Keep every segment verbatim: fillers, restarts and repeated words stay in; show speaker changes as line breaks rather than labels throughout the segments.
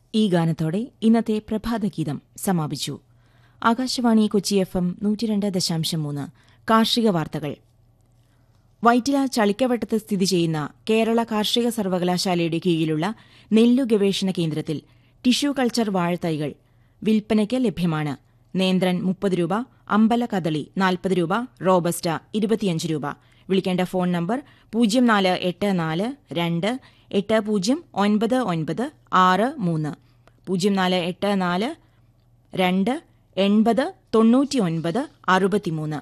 ഈ ഗാനത്തോടെ ഇന്നത്തെ പ്രഭാതഗീതം സമാപിച്ചു. ആകാശവാണി കൊച്ചി എഫ് എം നൂറ്റിരണ്ട് ദശാംശം മൂന്ന് കാർഷിക വാർത്തകൾ. വൈറ്റില ചളിക്കവട്ടത്ത് സ്ഥിതി ചെയ്യുന്ന കേരള കാർഷിക സർവകലാശാലയുടെ കീഴിലുള്ള നെല്ലു ഗവേഷണ കേന്ദ്രത്തിൽ ടിഷ്യൂ കൾച്ചർ വാഴത്തൈകൾ വിൽപ്പനയ്ക്ക് ലഭ്യമാണ്. നേന്ത്രൻ മുപ്പത് രൂപ, അമ്പല കദളി നാൽപ്പത് രൂപ, റോബസ്റ്റ ഇരുപത്തിയഞ്ച് രൂപ. വിളിക്കേണ്ട ഫോൺ നമ്പർ പൂജ്യം നാല് എട്ട് നാല് രണ്ട് എട്ട് പൂജ്യം ഒൻപത് ഒൻപത് ആറ് മൂന്ന് പൂജ്യം നാല് എട്ട് നാല് രണ്ട് എൺപത് തൊണ്ണൂറ്റി ഒൻപത് അറുപത്തിമൂന്ന്.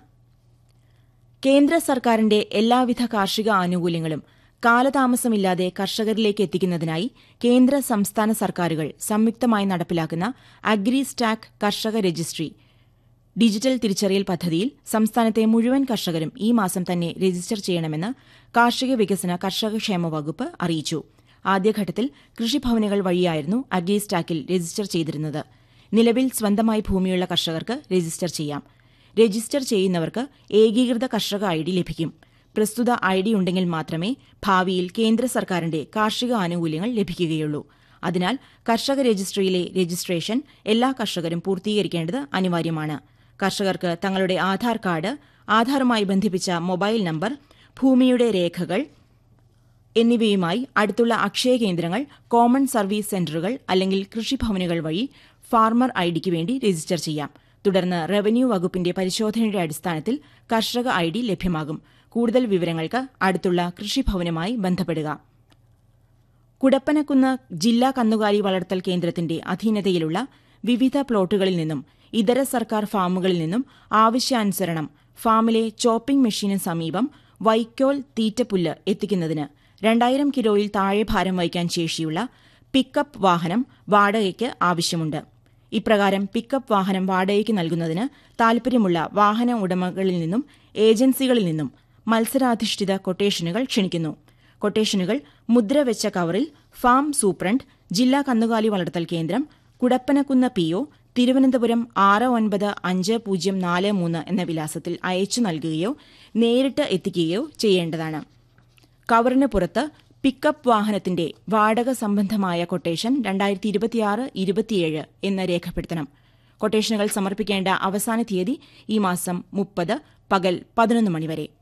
കേന്ദ്ര സർക്കാരിന്റെ എല്ലാവിധ കാർഷിക ആനുകൂല്യങ്ങളും കാലതാമസമില്ലാതെ കർഷകരിലേക്ക് എത്തിക്കുന്നതിനായി കേന്ദ്ര സംസ്ഥാന സർക്കാരുകൾ സംയുക്തമായി നടപ്പിലാക്കുന്ന അഗ്രി സ്റ്റാക്ക് കർഷക രജിസ്ട്രി ഡിജിറ്റൽ തിരിച്ചറിയൽ പദ്ധതിയിൽ സംസ്ഥാനത്തെ മുഴുവൻ കർഷകരും ഈ മാസം തന്നെ രജിസ്റ്റർ ചെയ്യണമെന്ന് കാർഷിക വികസന കർഷകക്ഷേമ വകുപ്പ് അറിയിച്ചു. ആദ്യഘട്ടത്തിൽ കൃഷിഭവനുകൾ വഴിയായിരുന്നു അഗ്രി സ്റ്റാക്കിൽ രജിസ്റ്റർ ചെയ്തിരുന്നത്. നിലവിൽ സ്വന്തമായി ഭൂമിയുള്ള കർഷകർക്ക് രജിസ്റ്റർ ചെയ്യാം. രജിസ്റ്റർ ചെയ്യുന്നവർക്ക് ഏകീകൃത കർഷക ഐ ഡി ലഭിക്കും. പ്രസ്തുത ഐ ഡി ഉണ്ടെങ്കിൽ മാത്രമേ ഭാവിയിൽ കേന്ദ്ര സർക്കാരിന്റെ കാർഷിക ആനുകൂല്യങ്ങൾ ലഭിക്കുകയുള്ളൂ. അതിനാൽ കർഷക രജിസ്ട്രിയിലെ രജിസ്ട്രേഷൻ എല്ലാ കർഷകരും പൂർത്തീകരിക്കേണ്ടത് അനിവാര്യമാണ്. കർഷകർക്ക് തങ്ങളുടെ ആധാർ കാർഡ്, ആധാറുമായി ബന്ധിപ്പിച്ച മൊബൈൽ നമ്പർ, ഭൂമിയുടെ രേഖകൾ എന്നിവയുമായി അടുത്തുള്ള അക്ഷയ കേന്ദ്രങ്ങൾ, കോമൺ സർവീസ് സെന്ററുകൾ അല്ലെങ്കിൽ കൃഷിഭവനുകൾ വഴി ഫാർമർ ഐ ഡിക്ക് വേണ്ടി രജിസ്റ്റർ ചെയ്യാം. തുടർന്ന് റവന്യൂ വകുപ്പിന്റെ പരിശോധനയുടെ അടിസ്ഥാനത്തിൽ കർഷക ഐ ഡി ലഭ്യമാകും. കൂടുതൽ വിവരങ്ങൾക്ക് അടുത്തുള്ള കൃഷിഭവനുമായി ബന്ധപ്പെടുക. കുടപ്പനക്കുന്ന് ജില്ലാ കന്നുകാലി വളർത്തൽ കേന്ദ്രത്തിന്റെ അധീനതയിലുള്ള വിവിധ പ്ലോട്ടുകളിൽ നിന്നും ഇതര സർക്കാർ ഫാമുകളിൽ നിന്നും ആവശ്യാനുസരണം ഫാമിലെ ചോപ്പിംഗ് മെഷീന് സമീപം വൈക്കോൽ തീറ്റപ്പുല്ല് എത്തിക്കുന്നതിന് രണ്ടായിരം കിലോയിൽ താഴെ ഭാരം വഹിക്കാൻ ശേഷിയുള്ള പിക്കപ്പ് വാഹനം വാടകയ്ക്ക് ആവശ്യമുണ്ട്. ഇപ്രകാരം പിക്കപ്പ് വാഹനം വാടകയ്ക്ക് നൽകുന്നതിന് താൽപര്യമുള്ള വാഹന ഉടമകളിൽ നിന്നും ഏജൻസികളിൽ നിന്നും മത്സരാധിഷ്ഠിത കൊട്ടേഷനുകൾ ക്ഷണിക്കുന്നു. കൊട്ടേഷനുകൾ മുദ്രവെച്ച കവറിൽ ഫാം സൂപ്രണ്ട്, ജില്ലാ കന്നുകാലി വളർത്തൽ കേന്ദ്രം, കുടപ്പനക്കുന്ന് പി ഒ, തിരുവനന്തപുരം ആറ് ഒൻപത് അഞ്ച് പൂജ്യം നാല് മൂന്ന് എന്ന വിലാസത്തിൽ അയച്ചു നൽകുകയോ നേരിട്ട് എത്തിക്കുകയോ ചെയ്യേണ്ടതാണ്. കവറിന് പുറത്ത് പിക്കപ്പ് വാഹനത്തിന്റെ വാടക സംബന്ധമായ കൊട്ടേഷൻ രണ്ടായിരത്തി ഇരുപത്തിയാറ് ഇരുപത്തിയേഴ് എന്ന് രേഖപ്പെടുത്തണം. കൊട്ടേഷനുകൾ സമർപ്പിക്കേണ്ട അവസാന തീയതി ഈ മാസം മുപ്പത് പകൽ പതിനൊന്ന് മണിവരെ.